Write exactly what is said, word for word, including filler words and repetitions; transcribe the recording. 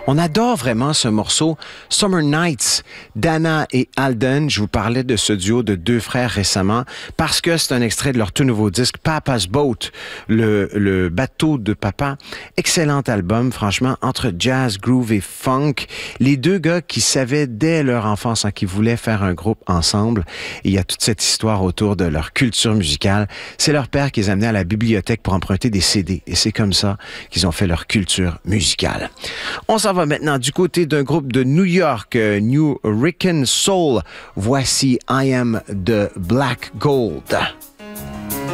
On adore vraiment ce morceau. Summer Nights, Dana et Alden. Je vous parlais de ce duo de deux frères récemment parce que c'est un extrait de leur tout nouveau disque Papa's Boat, le, le bateau de papa. Excellent album, franchement, entre jazz, groove et funk. Les deux gars qui savaient dès leur enfance hein, qu'ils voulaient faire un groupe ensemble. Et il y a toute cette histoire autour de leur culture musicale. C'est leur père qui les amenait à la bibliothèque pour emprunter des C D. Et c'est comme ça qu'ils ont fait leur culture musicale. On s'en va maintenant du côté d'un groupe de New York, New Rican Soul. Voici I Am the Black Gold.